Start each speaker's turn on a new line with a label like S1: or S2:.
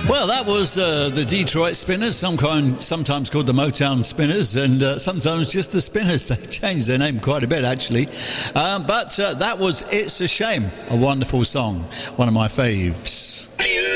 S1: Well, that was the Detroit Spinners, sometimes called the Motown Spinners, and sometimes just the Spinners. They changed their name quite a bit, actually. But that was It's a Shame, a wonderful song, one of my faves.